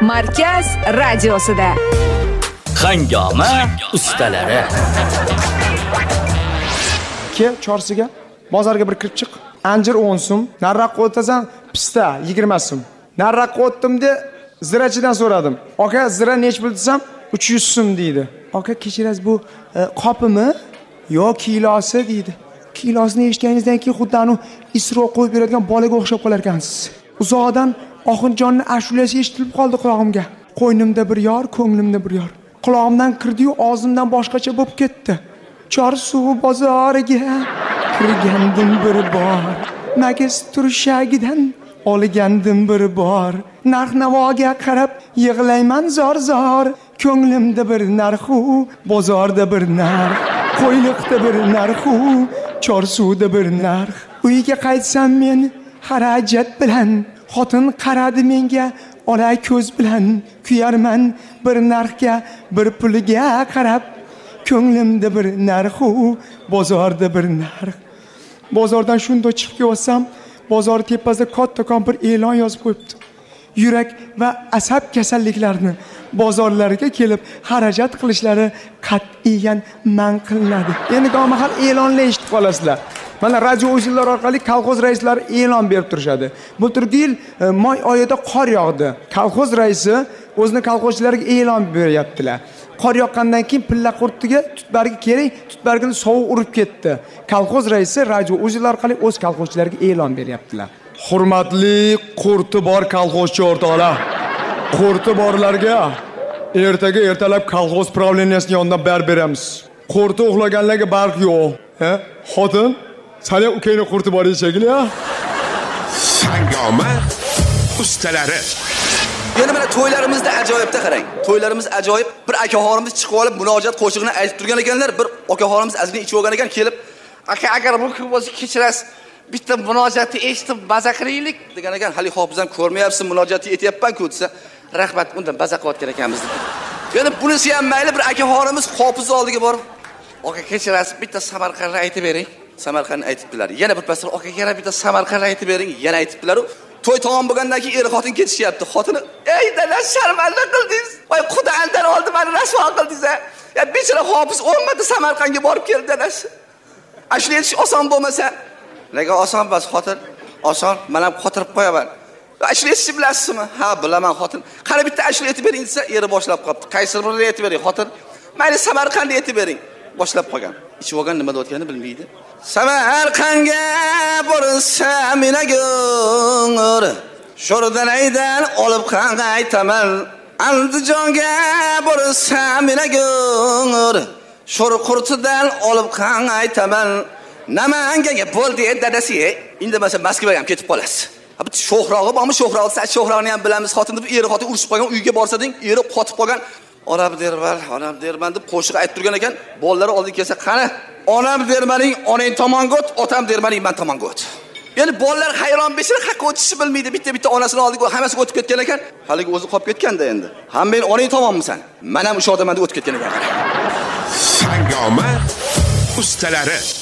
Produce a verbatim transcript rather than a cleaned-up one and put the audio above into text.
Markaz radiosida. Hangoma ustalari. Ke chorsiga bozorga bir kirib chiq. Anjir o'n so'm, nariroqqa o'tasan, pista yigirma so'm. Nariroqqa o'tdim-da, zirachidan so'radim. Aka, zira nech pul desam, uch yuz so'm deydi. Aka, kechirasiz, bu e, qopimi? Yo, kilosi deydi. Kilosini eshitganingizdan keyin xuddi anu isro qo'yib beradigan bolaga o'xshab qolar ekansiz. Uzoqdan Oxunjonning ashulasi eshitilib qoldi quloqimga. Qo'ynimda bir yor, ko'nglimda bir yor. Quloqimdan kirdi-yu, og'zimdan boshqacha bo'lib ketdi. Chor suv bozoriga kirgandim bir bor. Magis turshagidan olgandim bir bor. Narx-navoga qarab yig'layman zor-zor. Ko'nglimda bir narxu, bozorda bir narx. Qo'yliqda bir narxu, chor suvda bir narx. Uyga qaytsam men xarajat bilan, xotin qaradi menga ola ko'z bilan. Kuyarman bir narxga, bir puliga qarab. Ko'nglimda bir narxu, bozorda bir narx. Bozordan shunda chiqib kelsam, bozor tepasida kattakon bir e'lon yozib qo'yibdi. Yurak va asab kasalliklarini bozorlarga kelib xarajat qilishlari qat'iyan man qilinadi. Endi gomahal e'lonlar eshitib qolasizlar. Mana radio o'yinlar orqali kolxoz raislari e'lon berib turishadi. Bu turgi yil may oyida qor yog'di. Kolxoz raisi o'zini kolxozchilarga e'lon beryaptilar. Qor yoqqandan keyin pilla qurtiga tutbargi kerak, tutbargini sovuq urib ketdi. Kolxoz raisi radio o'yinlar orqali o'z kolxozchilariga e'lon beryaptilar. Hurmatli qurti bor kolxozchi o'rtoqlar. Qurti borlarga ertaga ertalab kolxoz pravleniyasining yonidan ber beramiz. Qurti uxlaganlarga barq yo'q. Ha? Xotin, seni ukangni qurti bor shekilli, ha? Hangoma ustalari. Yana mana to'ylarimizda ajoyibda qarang. To'ylarimiz ajoyib. Bir akaxonimiz chiqib olib murojaat qo'shig'ini aytib turgan ekanlar. Bir akaxonimiz azgina ichib olgan ekan, kelib, "Aka, agar bu kun bo'lsa kechirasiz, bitta murojaatni eshitib baza qilaylik" degan ekan. "Hali hofizam ko'rmayapsiz, murojaatni aytayapman-ku" desa, "Rahmat, undan baza qilayotgan ekanmiz" dedi. Yana bunisi ham mayli, bir akaxonimiz hofiz oldiga borib, "Aka, kechirasiz, bitta Samarqandni aytib bering." Samarqandni aytibdilar. Yana bir pastor, "Aka, kerak bitta Samarqandni aytib bering." Yana aytibdilar. To'y tamom bo'lgandan keyin er xotin ketishyapti. Xotini, "Ey dala, sharmanda qildingiz. Voy, Xudodan oldi, meni rasvo qildingiz. Ya bechora hofiz o'lmadi, Samarqandga borib keldi dalash. Ashula aytish oson bo'lmasa, nega oson emas xotin? Oson, men ham xotirib qo'yaman. Ashula aytishni bilasizmi? Ha, bilaman xotin. Qani bitta ashula aytib bering desa, eri boshlab qopti. Qaysi birini aytib bering xotin? Mayli Samarqandni aytib bering. Boshlab qolgan. Ichib olgan nima deyotganini bilmaydi. Samarqandga borsa menagur, sho'rdan aydan olib qaytaman. Andijonga borsa menagur, sho'r qurtidan olib qaytaman. Namangaga bo'ldi dadasi, indamasa Moskvaga ham ketib qolasiz. Ha, bu sho'hrog'i bormi? Sho'hrog'i, siz sho'hrog'ini ham bilamiz. Xotinni eri xotin urushib qolgan, uyga borsa deng, eri qotib qolgan. Onam derman, onam derman deb qo'shiq aytib turgan ekan. Bolalari oldiga kelsa, "Qani, onam dermaning, onang tomonga o't, otam dermaning, men tomonga o't." Ya'ni bolalar hayron beshini haqqa o'tishni bilmaydi. Bitta-bitta onasini oldiga hammasi o'tib ketgan ekan. Haligi o'zi qolib ketganda endi. "Ha, men onang tomonmisan? Men ham o'sha odamdan o'tib ketgan ekan." Hangoma ustalari.